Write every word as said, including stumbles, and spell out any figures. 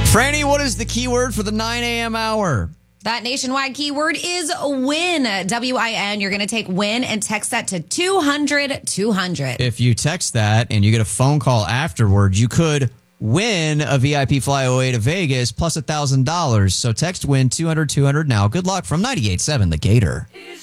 Franny, what is the keyword for the nine a.m. hour? That nationwide keyword is win. W I N. You're going to take win and text that to two hundred two hundred. If you text that and you get a phone call afterwards, you could win a V I P fly away to Vegas plus one thousand dollars. So text win two hundred two hundred now. Good luck from ninety-eight point seven The Gator.